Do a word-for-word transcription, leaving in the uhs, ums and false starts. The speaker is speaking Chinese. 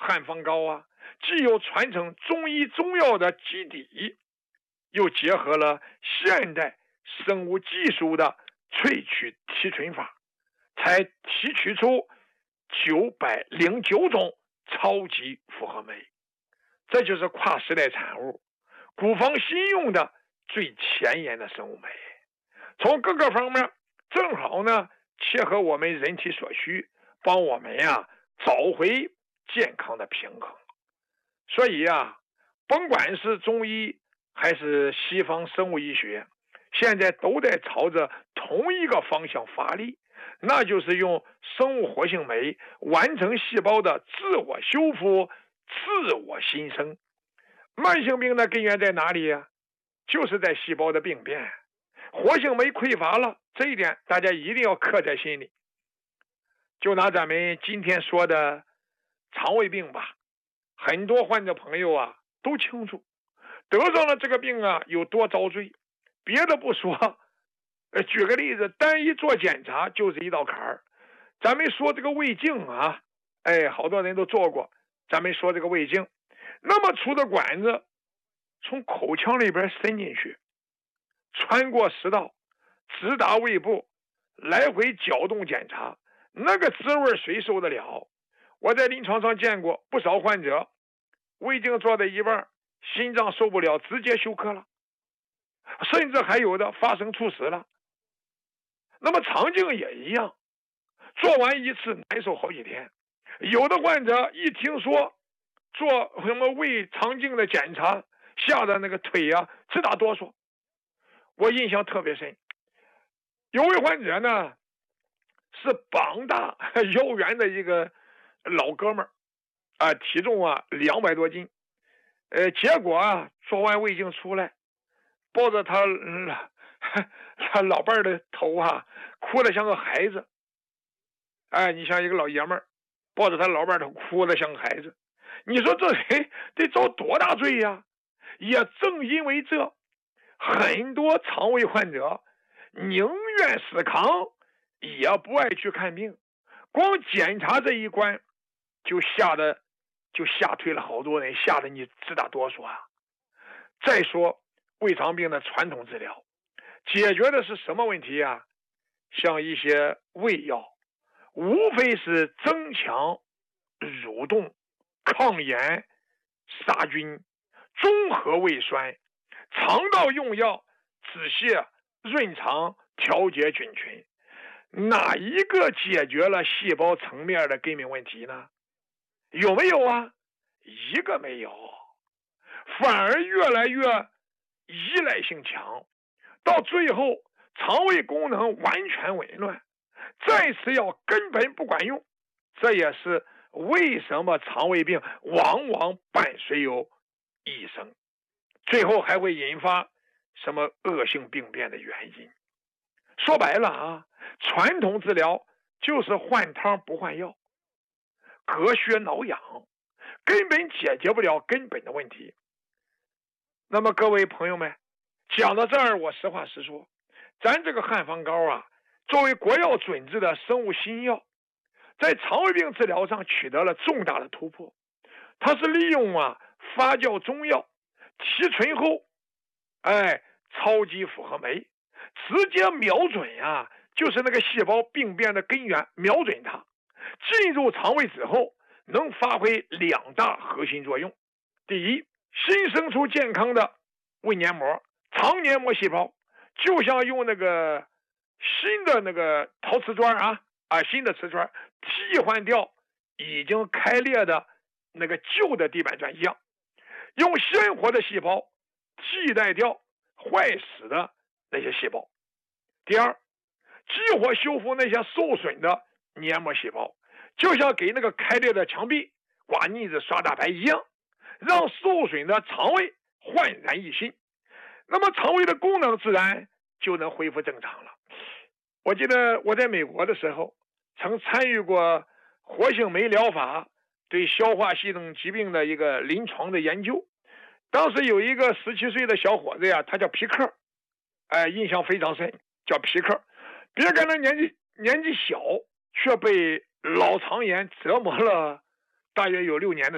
汉方膏啊，既有传承中医中药的基底，又结合了现代生物技术的萃取提纯法，才提取出九百零九种超级复合酶。这就是跨时代产物，古方新用的最前沿的生物酶，从各个方面正好呢切合我们人体所需，帮我们呀找回健康的平衡。所以呀，甭管是中医还是西方生物医学，现在都在朝着同一个方向发力，那就是用生物活性酶完成细胞的自我修复、自我新生。慢性病的根源在哪里呀？就是在细胞的病变，活性酶匮乏了，这一点大家一定要刻在心里。就拿咱们今天说的肠胃病吧，很多患者朋友啊都清楚，得上了这个病啊有多遭罪。别的不说，呃，举个例子，单一做检查就是一道坎儿。咱们说这个胃镜啊，哎，好多人都做过。咱们说这个胃镜，那么粗的管子从口腔里边伸进去，穿过食道，直达胃部，来回搅动检查，那个滋味谁受得了？我在临床上见过不少患者，胃镜做到一半，心脏受不了，直接休克了，甚至还有的发生猝死了。那么肠镜也一样，做完一次难受好几天。有的患者一听说做什么胃肠镜的检查，吓得那个腿啊直打哆嗦。我印象特别深，有位患者呢是膀大腰圆的一个老哥们儿啊，体重啊两百多斤，呃，结果啊做完胃镜出来，抱着他、嗯、他老伴儿的头啊，哭得像个孩子。哎，你像一个老爷们儿抱着他老伴儿头哭得像个孩子，你说这人得遭多大罪呀？也正因为这，很多肠胃患者宁愿死扛，也不爱去看病，光检查这一关就吓得就吓退了好多人，吓得你直打哆嗦啊。再说胃肠病的传统治疗，解决的是什么问题呀？像一些胃药，无非是增强蠕动、抗炎、杀菌、中和胃酸，肠道用药止泻、润肠、调节菌群，哪一个解决了细胞层面的根本问题呢？有没有啊？一个没有，反而越来越依赖性强，到最后肠胃功能完全紊乱，再吃药根本不管用。这也是为什么肠胃病往往伴随有一生，最后还会引发什么恶性病变的原因。说白了啊，传统治疗就是换汤不换药，隔靴挠痒，根本解决不了根本的问题。那么各位朋友们，讲到这儿，我实话实说，咱这个汉方膏啊，作为国药准制的生物新药，在肠胃病治疗上取得了重大的突破。它是利用啊发酵中药提纯后，哎，超级复合酶，直接瞄准呀，就是那个细胞病变的根源，瞄准它，进入肠胃之后，能发挥两大核心作用。第一，新生出健康的胃黏膜、肠黏膜细胞，就像用那个新的那个陶瓷砖啊啊，新的瓷砖替换掉已经开裂的那个旧的地板砖一样，用鲜活的细胞替代掉坏死的那些细胞。第二，激活修复那些受损的黏膜细胞，就像给那个开裂的墙壁刮腻子刷大白一样，让受损的肠胃焕然一新，那么肠胃的功能自然就能恢复正常了。我记得我在美国的时候，曾参与过活性酶疗法对消化系统疾病的一个临床的研究。当时有一个十七岁的小伙子呀，他叫皮克，哎，印象非常深，叫皮克。别看他年纪年纪小，却被老肠炎折磨了大约有六年的